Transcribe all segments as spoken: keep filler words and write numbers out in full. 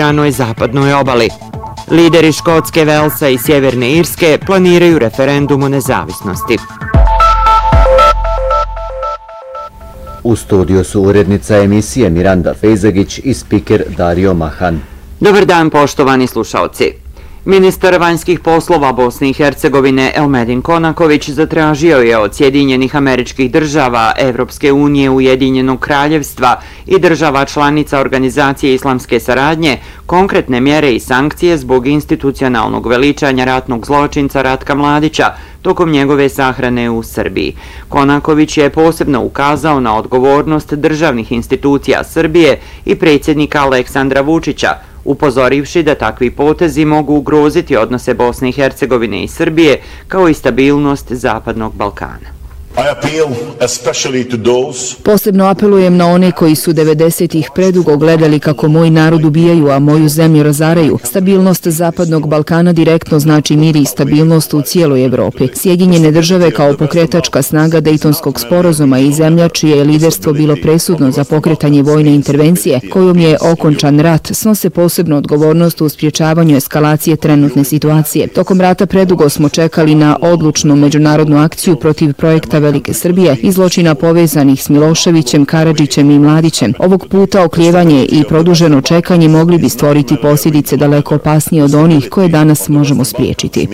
okupirano zapadnoj obali. Lideri Škotske, Velsa i Sjeverne Irske planiraju referendum o nezavisnosti. U studiju su urednica emisije Miranda Fejzagić i spiker Dario Mahan. Dobar dan, poštovani slušalci. Ministar vanjskih poslova Bosne i Hercegovine Elmedin Konaković zatražio je od Sjedinjenih Američkih Država, Evropske unije, Ujedinjenog Kraljevstva i država članica Organizacije islamske saradnje konkretne mjere i sankcije zbog institucionalnog veličanja ratnog zločinca Ratka Mladića tokom njegove sahrane u Srbiji. Konaković je posebno ukazao na odgovornost državnih institucija Srbije i predsjednika Aleksandra Vučića, upozorivši da takvi potezi mogu ugroziti odnose Bosne i Hercegovine i Srbije kao i stabilnost Zapadnog Balkana. Posebno apelujem na one koji su devedesetih predugo gledali kako moj narod ubijaju, a moju zemlju razaraju. Stabilnost Zapadnog Balkana direktno znači mir i stabilnost u cijeloj Evropi. Sjedinjene države kao pokretačka snaga Dejtonskog sporazuma i zemlja čije je liderstvo bilo presudno za pokretanje vojne intervencije kojom je okončan rat, snose posebnu odgovornost u sprječavanju eskalacije trenutne situacije. Tokom rata predugo smo čekali na odlučnu međunarodnu akciju protiv projekta Velike Srbije i zločina povezanih s Miloševićem, Karadžićem i Mladićem. Ovog puta oklijevanje i produženo čekanje mogli bi stvoriti posljedice daleko opasnije od onih koje danas možemo spriječiti.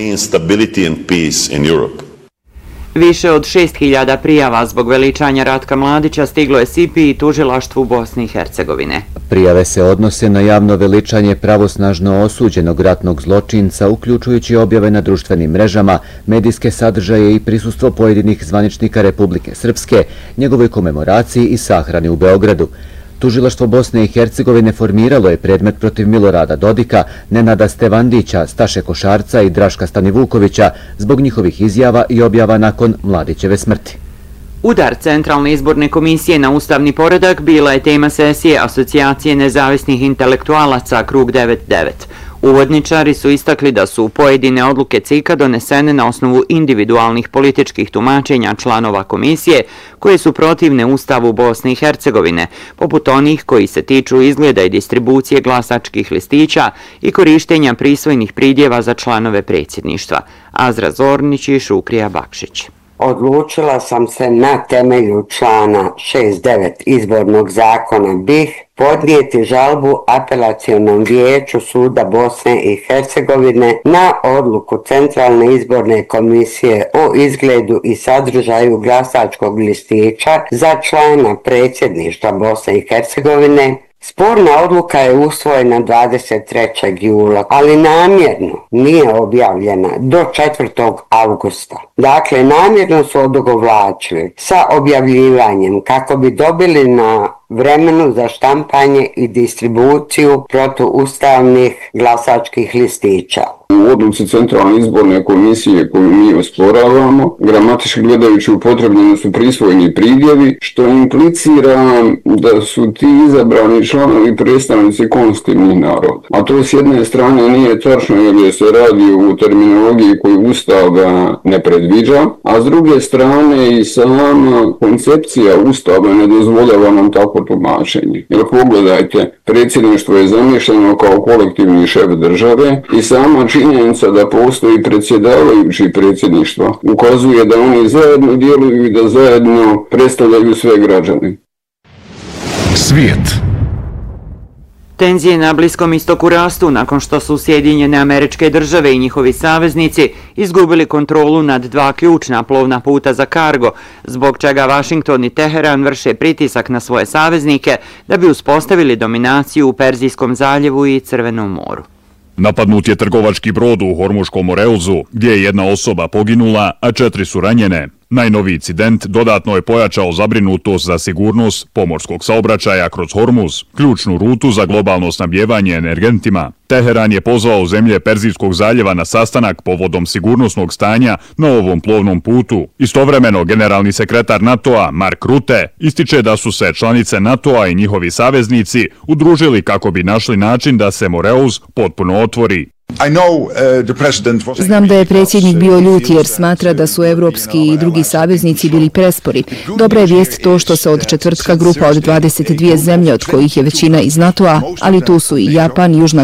Više od šest hiljada prijava zbog veličanja Ratka Mladića stiglo je S I P I i tužilaštvu Bosne i Hercegovine. Prijave se odnose na javno veličanje pravosnažno osuđenog ratnog zločinca, uključujući objave na društvenim mrežama, medijske sadržaje i prisustvo pojedinih zvaničnika Republike Srpske, njegovoj komemoraciji i sahrani u Beogradu. Tužilaštvo Bosne i Hercegovine formiralo je predmet protiv Milorada Dodika, Nenada Stevandića, Staše Košarca i Draška Stanivukovića zbog njihovih izjava i objava nakon Mladićeve smrti. Udar Centralne izborne komisije na ustavni poredak bila je tema sesije Asocijacije nezavisnih intelektualaca Krug devedeset devet. Uvodničari su istakli da su pojedine odluke C I K-a donesene na osnovu individualnih političkih tumačenja članova komisije koje su protivne Ustavu Bosne i Hercegovine, poput onih koji se tiču izgleda i distribucije glasačkih listića i korištenja prisvojnih pridjeva za članove predsjedništva. Azra Zornić i Šukrija Bakšić. Odlučila sam se na temelju člana šezdeset devet izbornog zakona B I H podnijeti žalbu Apelacionom vijeću Suda Bosne i Hercegovine na odluku Centralne izborne komisije o izgledu i sadržaju glasačkog listića za člana predsjedništva Bosne i Hercegovine. Sporna odluka je usvojena dvadeset trećeg jula, ali namjerno nije objavljena do četvrtog avgusta. Dakle, namjerno su odugovlačili sa objavljivanjem kako bi dobili na vremenu za štampanje i distribuciju protuustavnih glasačkih listića. U odluci Centralne izborne komisije koju mi osporavamo, gramatički gledajući upotrebljeni su prisvojeni pridjevi, što implicira da su ti izabrani članovi predstavnici konstitutivnih naroda. A to s jedne strane nije tačno jer se radi u terminologiji koju Ustav ne predviđa, a s druge strane i sama koncepcija Ustava ne dozvoljava nam tako tumačenje. Jer pogledajte, predsjedništvo je zamišljeno kao kolektivni šef države i sama činjenica da postoji predsjedavajući predsjedništva ukazuje da oni zajedno djeluju i da zajedno predstavljaju sve građane. Svijet. Tenzije na Bliskom istoku rastu nakon što su Sjedinjene Američke Države i njihovi saveznici izgubili kontrolu nad dva ključna plovna puta za kargo, zbog čega Vašington i Teheran vrše pritisak na svoje saveznike da bi uspostavili dominaciju u Perzijskom zaljevu i Crvenom moru. Napadnut je trgovački brod u Hormuškom Moreuzu, gdje je jedna osoba poginula, a četiri su ranjene. Najnoviji incident dodatno je pojačao zabrinutost za sigurnost pomorskog saobraćaja kroz Hormuz, ključnu rutu za globalno snabdijevanje energentima. Teheran je pozvao zemlje Perzijskog zaljeva na sastanak povodom sigurnosnog stanja na ovom plovnom putu. Istovremeno, generalni sekretar NATO-a Mark Rutte ističe da su se članice NATO-a i njihovi saveznici udružili kako bi našli način da se Moreuz potpuno otvori. Znam da je predsjednik bio ljut jer smatra da su evropski i drugi saveznici bili prespori. Dobra je vijest to što se od četvrtka grupa od dvadeset dvije zemlje, od kojih je većina iz NATO-a, ali tu su i Japan, Južna